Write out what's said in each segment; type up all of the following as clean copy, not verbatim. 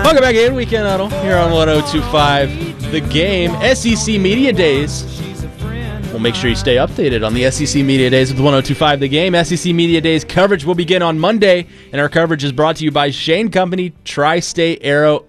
Welcome back in Weekend Huddle here on 102.5 The Game. SEC Media Days. We'll make sure you stay updated on the SEC Media Days with 102.5 The Game. SEC Media Days coverage will begin on Monday, and our coverage is brought to you by Shane Company, Tri-State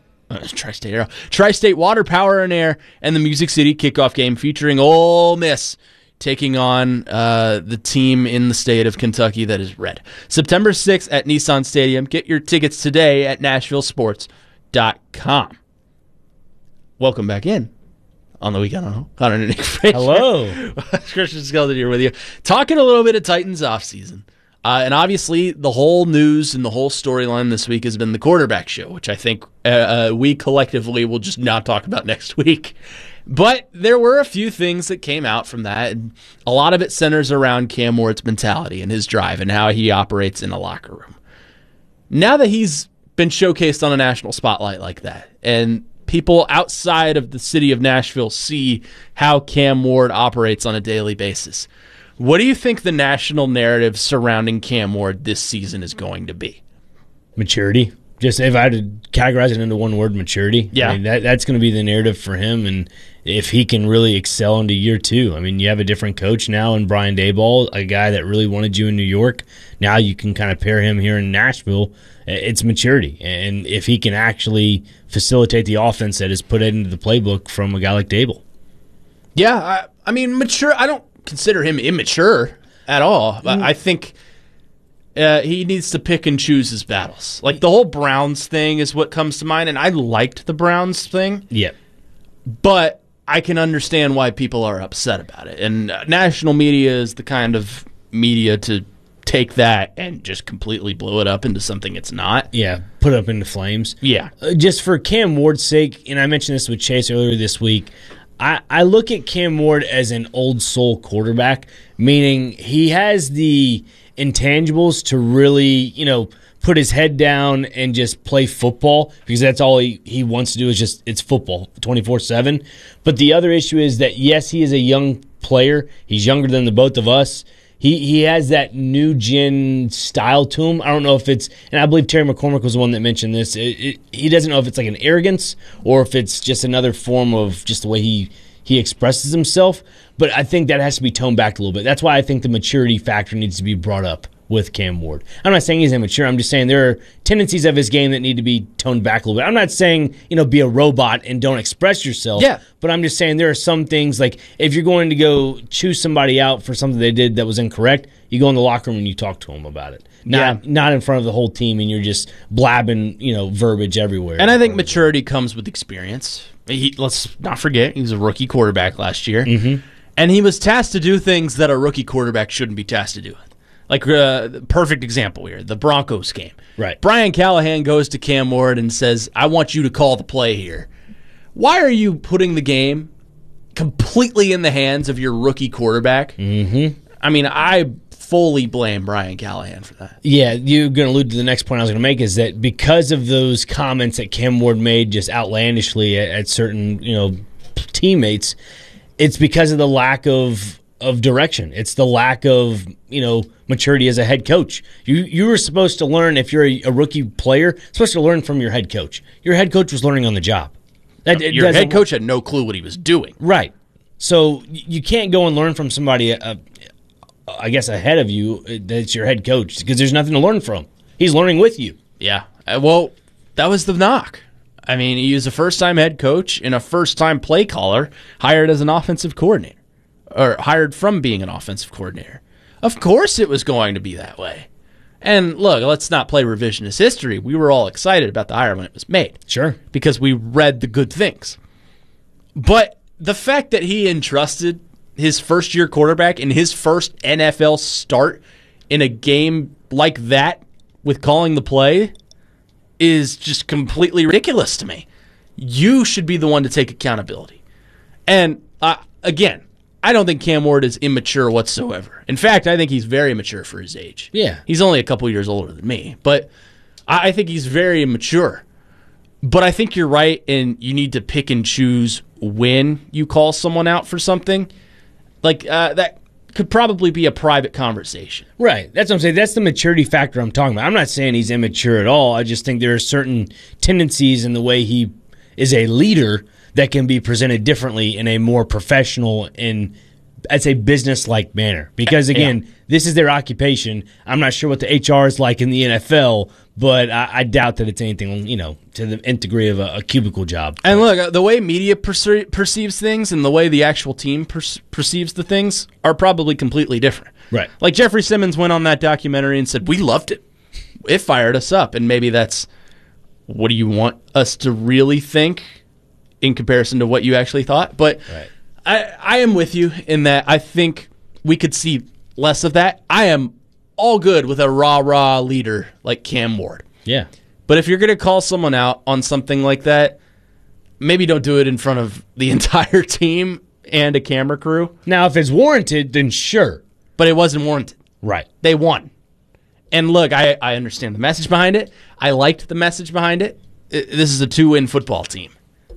Water, Power, and Air, and the Music City kickoff game featuring Ole Miss taking on the team in the state of Kentucky that is red. September 6th at Nissan Stadium. Get your tickets today at NashvilleSports.com. Welcome back in on the Weekend Huddle. Connor and Nick Frazier. Hello. Christian Skelton here with you. Talking a little bit of Titans offseason. And obviously, the whole news and the whole storyline this week has been the quarterback show, which I think we collectively will just not talk about next week. But there were a few things that came out from that, and a lot of it centers around Cam Ward's mentality and his drive and how he operates in a locker room. Now that he's been showcased on a national spotlight like that, and people outside of the city of Nashville see how Cam Ward operates on a daily basis, what do you think the national narrative surrounding Cam Ward this season is going to be? Maturity. Just if I had to categorize it into one word, maturity. Yeah. I mean, that's going to be the narrative for him, and if he can really excel into year two. I mean, you have a different coach now in Brian Daboll, a guy that really wanted you in New York. Now you can kind of pair him here in Nashville. It's maturity, and if he can actually facilitate the offense that is put into the playbook from a guy like Daboll. Yeah, I mean, mature. I don't consider him immature at all. I think he needs to pick and choose his battles. Like the whole Browns thing is what comes to mind, and I liked the Browns thing. Yeah. But I can understand why people are upset about it. And national media is the kind of media to take that and just completely blow it up into something it's not. Yeah, put it up into flames. Yeah. Just for Cam Ward's sake, and I mentioned this with Chase earlier this week, I look at Cam Ward as an old soul quarterback, meaning he has the intangibles to really, put his head down and just play football, because that's all he wants to do is it's football 24/7. But the other issue is that, yes, he is a young player. He's younger than the both of us. He has that new gen style to him. I don't know if it's, and I believe Terry McCormick was the one that mentioned this, he doesn't know if it's like an arrogance or if it's just another form of just the way he expresses himself. But I think that has to be toned back a little bit. That's why I think the maturity factor needs to be brought up with Cam Ward. I'm not saying he's immature. I'm just saying there are tendencies of his game that need to be toned back a little bit. I'm not saying, be a robot and don't express yourself. Yeah. But I'm just saying there are some things, like if you're going to go choose somebody out for something they did that was incorrect, you go in the locker room and you talk to them about it. Not in front of the whole team and you're just blabbing, verbiage everywhere. And I think maturity comes with experience. Let's not forget, he was a rookie quarterback last year. Mm-hmm. And he was tasked to do things that a rookie quarterback shouldn't be tasked to do. Like, perfect example here, the Broncos game. Right. Brian Callahan goes to Cam Ward and says, I want you to call the play here. Why are you putting the game completely in the hands of your rookie quarterback? Mm-hmm. I mean, I fully blame Brian Callahan for that. Yeah, you're going to allude to the next point I was going to make, is that because of those comments that Cam Ward made just outlandishly at certain, teammates, it's because of the lack of direction. It's the lack of, maturity as a head coach. You were supposed to learn, if you're a rookie player, supposed to learn from your head coach. Your head coach was learning on the job. Your head coach had no clue what he was doing. Right. So you can't go and learn from somebody, I guess, ahead of you that's your head coach, because there's nothing to learn from. He's learning with you. Yeah. Well, that was the knock. I mean, he was a first-time head coach and a first-time play caller hired as an offensive coordinator, or hired from being an offensive coordinator. Of course it was going to be that way. And look, let's not play revisionist history. We were all excited about the hire when it was made. Sure. Because we read the good things. But the fact that he entrusted his first-year quarterback in his first NFL start in a game like that with calling the play is just completely ridiculous to me. You should be the one to take accountability. And, again, I don't think Cam Ward is immature whatsoever. In fact, I think he's very mature for his age. Yeah. He's only a couple years older than me, but I think he's very mature. But I think you're right, and you need to pick and choose when you call someone out for something. Like that could probably be a private conversation. Right. That's what I'm saying. That's the maturity factor I'm talking about. I'm not saying he's immature at all. I just think there are certain tendencies in the way he is a leader that can be presented differently in a more professional and, I'd say, business-like manner. Because, again, this is their occupation. I'm not sure what the HR is like in the NFL, but I doubt that it's anything, to the nth degree of a cubicle job. And look, the way media perceives things and the way the actual team perceives the things are probably completely different. Right. Like Jeffrey Simmons went on that documentary and said, we loved it. It fired us up. And maybe that's, what do you want us to really think in comparison to what you actually thought? But I am with you in that I think we could see less of that. I am all good with a rah-rah leader like Cam Ward. Yeah. But if you're going to call someone out on something like that, maybe don't do it in front of the entire team and a camera crew. Now, if it's warranted, then sure. But it wasn't warranted. Right. They won. And look, I understand the message behind it. I liked the message behind it. This is a 2-win football team.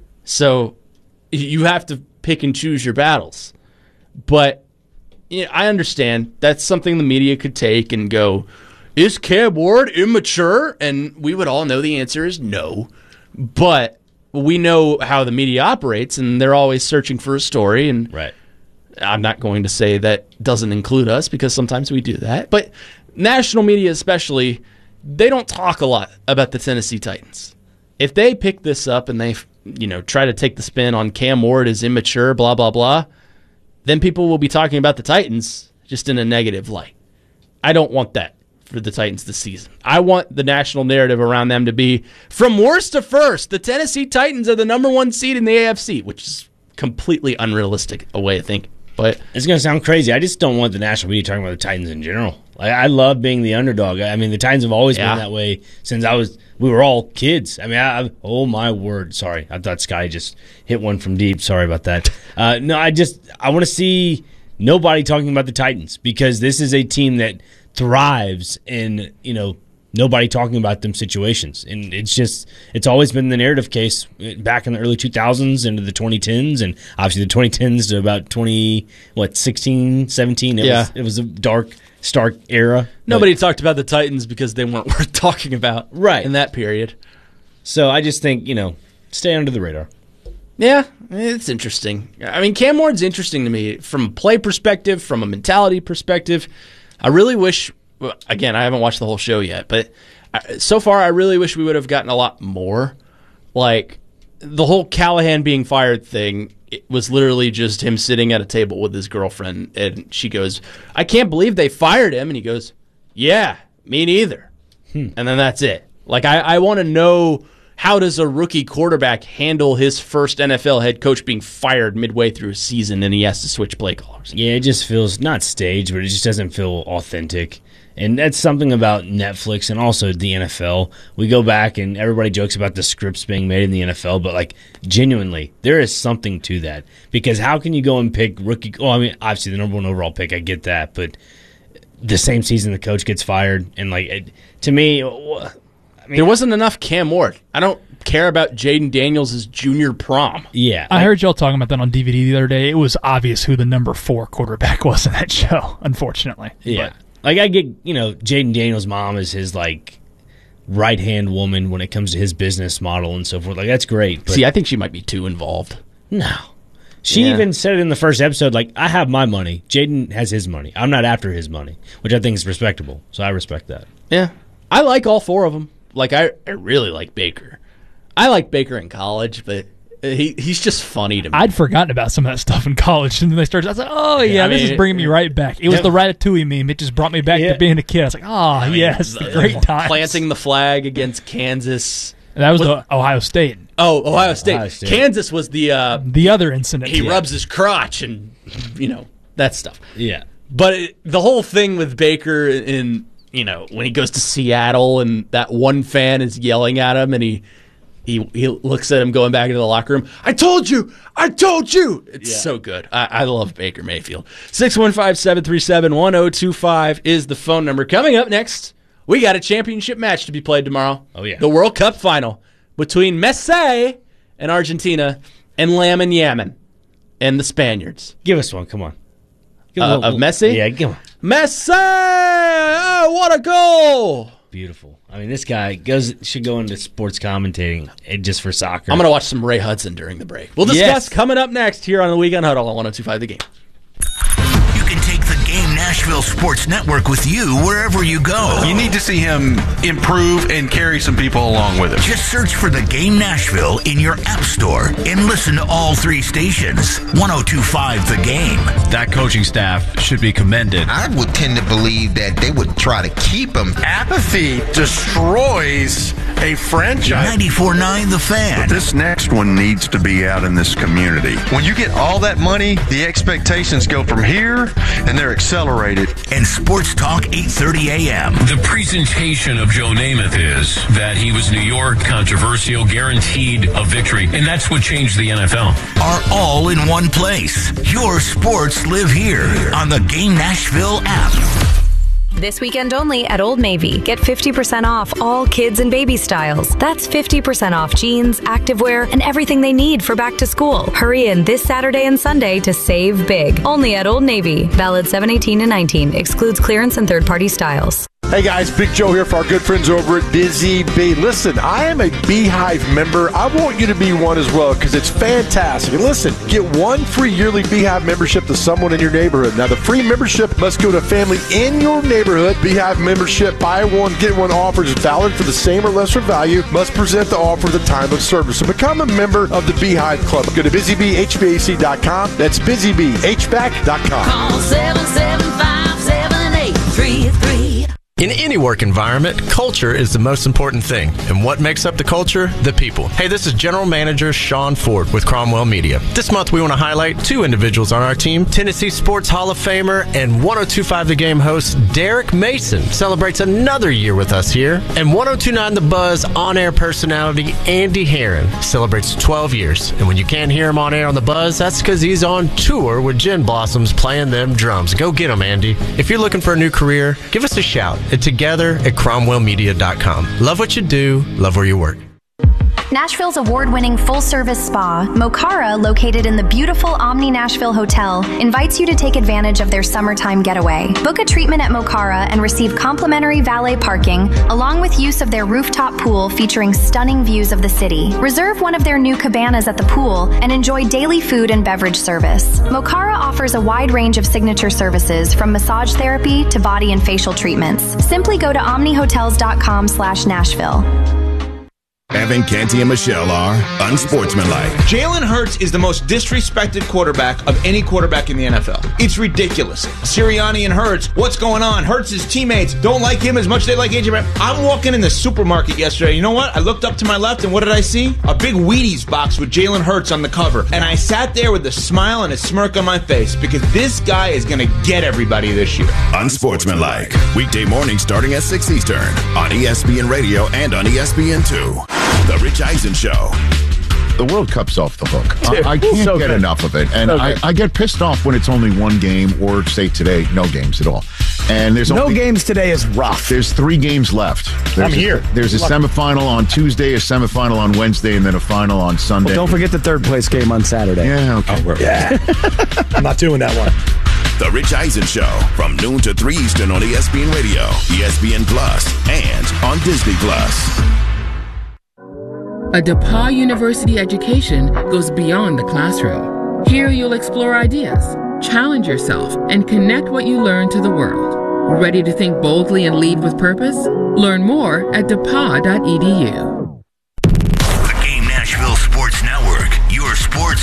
So you have to pick and choose your battles. But I understand that's something the media could take and go, is Cam Ward immature? And we would all know the answer is no. But we know how the media operates, and they're always searching for a story. And I'm not going to say that doesn't include us, because sometimes we do that. But national media especially, they don't talk a lot about the Tennessee Titans. If they pick this up and they try to take the spin on Cam Ward as immature, blah, blah, blah, then people will be talking about the Titans just in a negative light. I don't want that for the Titans this season. I want the national narrative around them to be, from worst to first, the Tennessee Titans are the number 1 seed in the AFC, which is completely unrealistic a way of thinking. But it's going to sound crazy. I just don't want the national media talking about the Titans in general. I love being the underdog. I mean, the Titans have always been that way since we were all kids. I mean, oh my word. Sorry. I thought Sky just hit one from deep. Sorry about that. No, I want to see nobody talking about the Titans, because this is a team that thrives in, nobody talking about them situations. And it's always been the narrative case back in the early 2000s into the 2010s, and obviously the 2010s to about 16, 17. It was a dark, stark era. Nobody talked about the Titans because they weren't worth talking about in that period. So I just think, stay under the radar. Yeah, it's interesting. I mean, Cam Ward's interesting to me from a play perspective, from a mentality perspective. I really wish, again, I haven't watched the whole show yet, but so far I really wish we would have gotten a lot more. Like, the whole Callahan being fired thing, it was literally just him sitting at a table with his girlfriend, and she goes, I can't believe they fired him. And he goes, yeah, me neither. And then that's it. Like, I want to know, how does a rookie quarterback handle his first NFL head coach being fired midway through a season and he has to switch play callers? Yeah, it just feels not staged, but it just doesn't feel authentic. And that's something about Netflix and also the NFL. We go back and everybody jokes about the scripts being made in the NFL, but genuinely, there is something to that. Because how can you go and pick rookie? Well, I mean, obviously the number 1 overall pick, I get that, but the same season the coach gets fired, and to me, there wasn't enough Cam Ward. I don't care about Jaden Daniels' junior prom. Yeah. I heard y'all talking about that on DVD the other day. It was obvious who the number 4 quarterback was in that show, unfortunately. Yeah. I get, Jaden Daniels' mom is his, right-hand woman when it comes to his business model and so forth. That's great. But see, I think she might be too involved. No. She even said it in the first episode, I have my money. Jaden has his money. I'm not after his money, which I think is respectable. So I respect that. Yeah. I like all 4 of them. I really like Baker. I liked Baker in college, but he's just funny to me. I'd forgotten about some of that stuff in college, and then they started. I was like, "Oh yeah, this is bringing me right back." It was the Ratatouille meme. It just brought me back to being a kid. I was like, "Oh yes, the great times." Planting the flag against Kansas. And that was the Ohio State. Oh, Ohio State. Kansas was the other incident. He rubs his crotch and that stuff. Yeah, but the whole thing with Baker in when he goes to Seattle and that one fan is yelling at him and he looks at him going back into the locker room. I told you. It's so good. I love Baker Mayfield. 615-737-1025 is the phone number. Coming up next, we got a championship match to be played tomorrow. Oh, yeah. The World Cup final between Messi and Argentina and Lamine Yamin and the Spaniards. Give us one. Come on. Of Messi? Yeah, give him. Messi! Oh, what a goal! Beautiful. I mean, this guy should go into sports commentating just for soccer. I'm going to watch some Ray Hudson during the break. We'll discuss coming up next here on the Weekend Huddle on 102.5 The Game. You can take the Game Nashville Sports Network with you wherever you go. You need to see him improve and carry some people along with him. Just search for the Game Nashville in your app store and listen to all 3 stations. 102.5 The Game. That coaching staff should be commended. I would tend to believe that they would try to keep him. Apathy destroys a franchise. 94.9 The Fan. But this next one needs to be out in this community. When you get all that money, the expectations go from here, and they're accelerated. And Sports Talk 8:30 a.m. The presentation of Joe Namath is that he was New York, controversial, guaranteed a victory, and that's what changed the NFL. Are all in one place. Your sports live here on the Game Nashville app. This weekend only at Old Navy. Get 50% off all kids and baby styles. That's 50% off jeans, activewear, and everything they need for back to school. Hurry in this Saturday and Sunday to save big. Only at Old Navy. Valid 7/18-19. Excludes clearance and third-party styles. Hey guys, Big Joe here for our good friends over at Busy Bee. Listen, I am a Beehive member. I want you to be one as well because it's fantastic. And listen, get one free yearly Beehive membership to someone in your neighborhood. Now, the free membership must go to a family in your neighborhood. Beehive membership, buy one, get one offer is valid for the same or lesser value. Must present the offer at the time of service. So become a member of the Beehive Club. Go to BusyBeeHVAC.com. That's BusyBeeHVAC.com. Call 775-7833. In any work environment, culture is the most important thing. And what makes up the culture? The people. Hey, this is General Manager Sean Ford with Cromwell Media. This month we want to highlight 2 individuals on our team. Tennessee Sports Hall of Famer and 102.5 The Game host Derek Mason celebrates another year with us here. And 102.9 The Buzz on-air personality Andy Herron celebrates 12 years. And when you can't hear him on air on The Buzz, that's because he's on tour with Gin Blossoms playing them drums. Go get him, Andy. If you're looking for a new career, give us a shout. Together at cromwellmedia.com. Love what you do, love where you work. Nashville's award-winning full-service spa, Mokara, located in the beautiful Omni Nashville Hotel, invites you to take advantage of their summertime getaway. Book a treatment at Mokara and receive complimentary valet parking, along with use of their rooftop pool featuring stunning views of the city. Reserve one of their new cabanas at the pool and enjoy daily food and beverage service. Mokara offers a wide range of signature services, from massage therapy to body and facial treatments. Simply go to omnihotels.com/Nashville. Evan, Canty, and Michelle are unsportsmanlike. Jalen Hurts is the most disrespected quarterback of any quarterback in the NFL. It's ridiculous. Sirianni and Hurts, what's going on? Hurts' teammates don't like him as much as they like AJ Brown. I'm walking in the supermarket yesterday. You know what? I looked up to my left, and what did I see? A big Wheaties box with Jalen Hurts on the cover. And I sat there with a smile and a smirk on my face because this guy is going to get everybody this year. Unsportsmanlike. Weekday morning starting at 6 Eastern on ESPN Radio and on ESPN2. The Rich Eisen Show. The World Cup's off the hook. I can't get enough of it. And I get pissed off when it's only one game, or say today, no games at all. And there's no games today is rough. There's 3 games left. There's a semifinal on Tuesday, a semifinal on Wednesday, and then a final on Sunday. Well, don't forget the third place game on Saturday. Yeah, okay. I'm not doing that one. The Rich Eisen Show from noon to 3 Eastern on ESPN Radio, ESPN Plus, and on Disney Plus. A DePauw University education goes beyond the classroom. Here you'll explore ideas, challenge yourself, and connect what you learn to the world. Ready to think boldly and lead with purpose? Learn more at depaw.edu. The Game Nashville Sports Network, your sports